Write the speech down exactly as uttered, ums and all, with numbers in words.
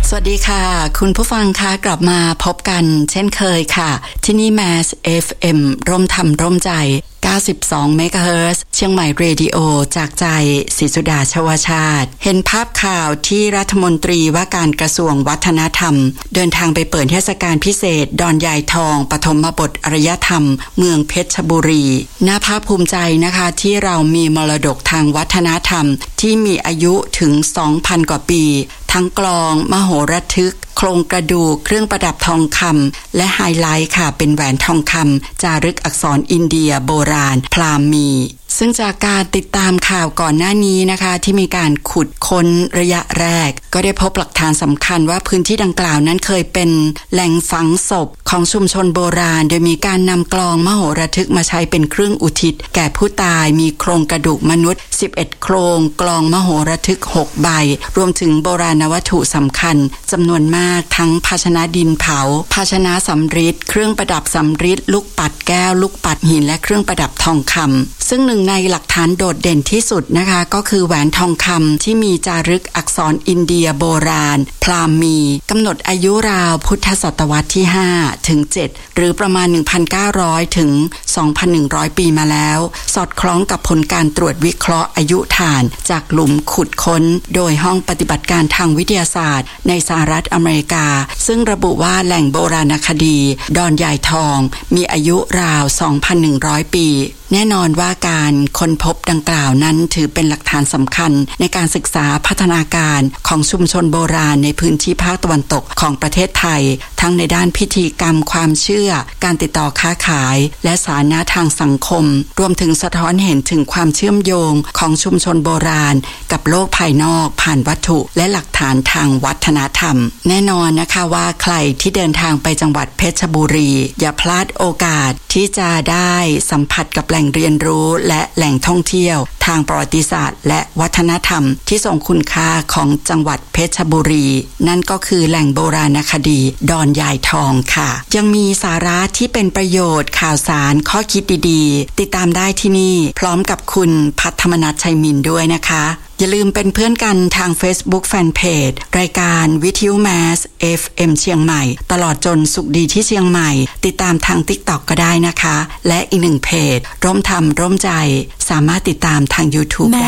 สวัสดีค่ะคุณผู้ฟังคะกลับมาพบกันเช่นเคยค่ะที่นี่ Mass เอฟ เอ็ม ร่มธรรมร่มใจเก้าสิบสองเมกะเฮิรตซ์เชียงใหม่เรดิโอจากใจศรีสุดาชวชาติเห็นภาพข่าวที่รัฐมนตรีว่าการกระทรวงวัฒนธรรมเดินทางไปเปิดเทศกาลพิเศษดอนยายทองปฐมบทอารยธรรมเมืองเพชรบุรีน่าภาคภูมิใจนะคะที่เรามีมรดกทางวัฒนธรรมที่มีอายุถึง สองพัน กว่าปีทั้งกลองมโหระทึกโครงกระดูกเครื่องประดับทองคำและไฮไลท์ค่ะเป็นแหวนทองคำจารึกอักษรอินเดียโบราณพราหมณ์ซึ่งจากการติดตามข่าวก่อนหน้านี้นะคะที่มีการขุดค้นระยะแรกก็ได้พบหลักฐานสำคัญว่าพื้นที่ดังกล่าวนั้นเคยเป็นแหล่งฝังศพของชุมชนโบราณโดยมีการนำกลองมโหระทึกมาใช้เป็นเครื่องอุทิศแก่ผู้ตายมีโครงกระดูกมนุษย์สิบเอ็ดโครงกลองมโหระทึกหกใบรวมถึงโบราณวัตถุสำคัญจำนวนมากทั้งภาชนะดินเผาภาชนะสำริดเครื่องประดับสำริดลูกปัดแก้วลูกปัดหินและเครื่องประดับทองคำซึ่งหนึ่งในหลักฐานโดดเด่นที่สุดนะคะก็คือแหวนทองคำที่มีจารึกอักษรอินเดียโบราณพราหมณ์กำหนดอายุราวพุทธศตวรรษที่ห้าถึงเจ็ดหรือประมาณ หนึ่งพันเก้าร้อย ถึง สองพันหนึ่งร้อย ปีมาแล้วสอดคล้องกับผลการตรวจวิเคราะห์อายุฐานจากหลุมขุดค้นโดยห้องปฏิบัติการทางวิทยาศาสตร์ในสหรัฐอเมริกาซึ่งระบุว่าแหล่งโบราณคดีดอนยายทองมีอายุราว สองพันหนึ่งร้อย ปีแน่นอนว่าการค้นพบดังกล่าวนั้นถือเป็นหลักฐานสำคัญในการศึกษาพัฒนาการของชุมชนโบราณในพื้นที่ภาคตะวันตกของประเทศไทยทั้งในด้านพิธีกรรมความเชื่อการติดต่อค้าขายและสาธารณะทางสังคมรวมถึงสะท้อนเห็นถึงความเชื่อมโยงของชุมชนโบราณกับโลกภายนอกผ่านวัตถุและหลักฐานทางวัฒนธรรมแน่นอนนะคะว่าใครที่เดินทางไปจังหวัดเพชรบุรีอย่าพลาดโอกาสที่จะได้สัมผัสกับแหล่งเรียนรู้และแหล่งท่องเที่ยวทางประวัติศาสตร์และวัฒนธรรมที่ทรงคุณค่าของจังหวัดเพชรบุรีนั่นก็คือแหล่งโบราณคดีดอนยายทองค่ะยังมีสาระที่เป็นประโยชน์ข่าวสารข้อคิดดีๆติดตามได้ที่นี่พร้อมกับคุณพัฒมนัสชัยมินด้วยนะคะอย่าลืมเป็นเพื่อนกันทาง Facebook Fanpage รายการวิทยุ Mass เอฟ เอ็ม เชียงใหม่ตลอดจนสุขดีที่เชียงใหม่ติดตามทาง TikTok ก็ได้นะคะและอีกหนึ่งเพจร่มธรรมร่มใจสามารถติดตามทาง YouTube ได้